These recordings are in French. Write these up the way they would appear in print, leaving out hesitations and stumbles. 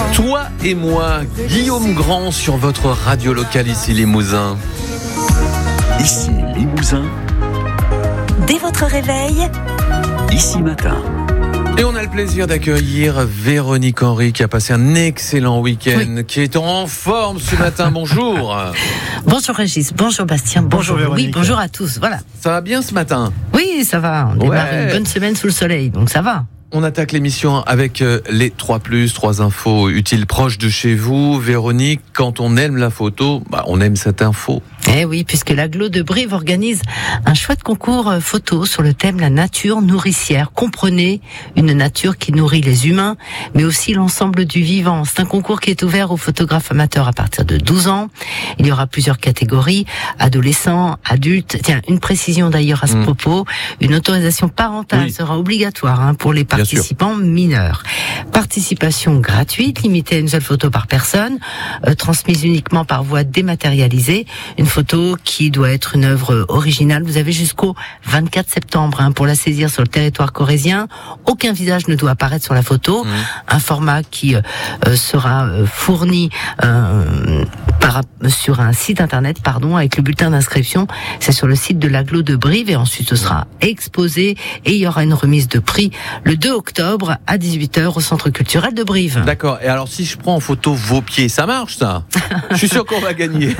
Toi et moi, Guillaume Grand sur votre radio locale ici Limousin. Ici Limousin. Dès votre réveil, Ici Matin. Et on a le plaisir d'accueillir Véronique Henry qui a passé un excellent week-end, qui est en forme ce matin. Bonjour. Bonjour Régis, bonjour Bastien, bonjour Louis, bonjour à tous. Voilà. Ça va bien ce matin? Oui, ça va. On démarre une bonne semaine sous le soleil, donc ça va. On attaque l'émission avec les 3 infos utiles proches de chez vous. Véronique, quand on aime la photo, on aime cette info. Eh oui, puisque l'Agglo de Brive organise un chouette concours photo sur le thème la nature nourricière. Comprenez, une nature qui nourrit les humains, mais aussi l'ensemble du vivant. C'est un concours qui est ouvert aux photographes amateurs à partir de 12 ans. Il y aura plusieurs catégories, adolescents, adultes. Tiens, une précision d'ailleurs à ce propos, une autorisation parentale sera obligatoire pour les participants mineurs. Participation gratuite, limitée à une seule photo par personne, transmise uniquement par voie dématérialisée. Une photo qui doit être une œuvre originale. Vous avez jusqu'au 24 septembre pour la saisir sur le territoire corrézien. Aucun visage ne doit apparaître sur la photo. Un format qui sera fourni sur un site internet, avec le bulletin d'inscription. C'est sur le site de l'Agglo de Brive et ensuite ce sera exposé et il y aura une remise de prix le 2 octobre à 18h au Centre culturel de Brive. D'accord. Et alors si je prends en photo vos pieds, ça marche ça? Je suis sûr qu'on va gagner.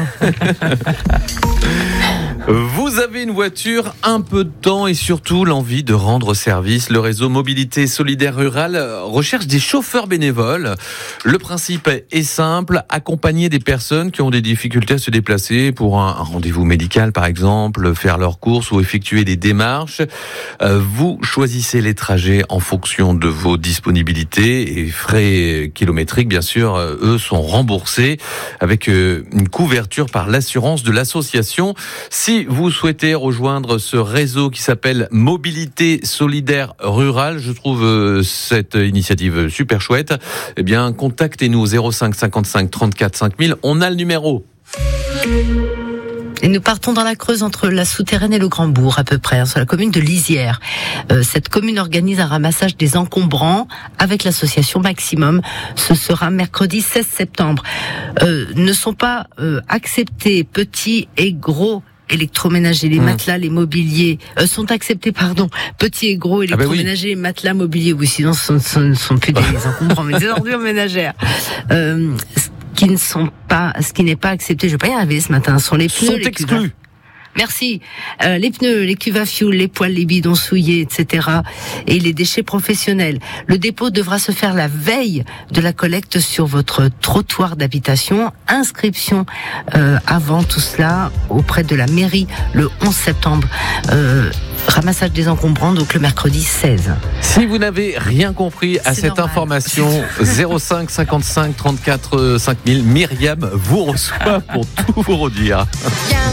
Vous avez une voiture, un peu de temps et surtout l'envie de rendre service. Le réseau Mobilité Solidaire Rurale recherche des chauffeurs bénévoles. Le principe est simple, accompagner des personnes qui ont des difficultés à se déplacer pour un rendez-vous médical par exemple, faire leurs courses ou effectuer des démarches. Vous choisissez les trajets en fonction de vos disponibilités et frais kilométriques bien sûr, eux sont remboursés avec une couverture par l'assurance de l'association. Si vous souhaitez rejoindre ce réseau qui s'appelle Mobilité Solidaire Rurale, je trouve cette initiative super chouette, eh bien contactez-nous 05 55 34 5000, on a le numéro. Et nous partons dans la Creuse entre la Souterraine et le Grand-Bourg à peu près, sur la commune de Lisières. Cette commune organise un ramassage des encombrants avec l'association Maximum. Ce sera mercredi 16 septembre. Ne sont pas acceptés petits et gros électroménagers, les matelas, les mobiliers sont acceptés, petits et gros électroménagers, les matelas, mobiliers, oui, sinon ce ne sont plus des encombrants, mais des ordures ménagères. Ce qui n'est pas accepté, je vais pas y arriver ce matin, sont les pneus, sont exclus. Merci. Les pneus, les cuves à fioul, les poêles, les bidons souillés, etc. et les déchets professionnels. Le dépôt devra se faire la veille de la collecte sur votre trottoir d'habitation. Inscription avant tout cela auprès de la mairie le 11 septembre. Ramassage des encombrants, donc le mercredi 16. Si vous n'avez rien compris à cette information, 05 55 34 5000, Myriam vous reçoit pour tout vous redire.